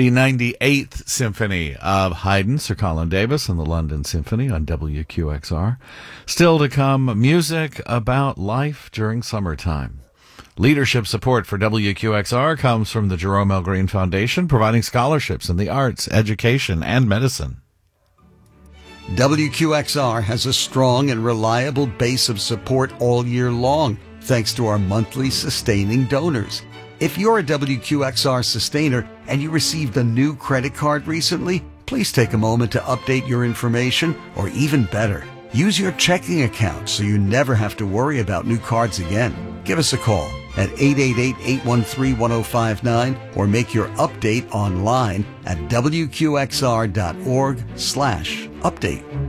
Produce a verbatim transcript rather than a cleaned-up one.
The ninety-eighth Symphony of Haydn, Sir Colin Davis and the London Symphony on W Q X R. Still to come, music about life during summertime. Leadership support for W Q X R comes from the Jerome L. Green Foundation, providing scholarships in the arts, education, and medicine. W Q X R has a strong and reliable base of support all year long, thanks to our monthly sustaining donors. If you're a W Q X R sustainer and you received a new credit card recently, please take a moment to update your information, or even better, use your checking account so you never have to worry about new cards again. Give us a call at eight eight eight, eight one three, one zero five nine or make your update online at W Q X R dot org slash update.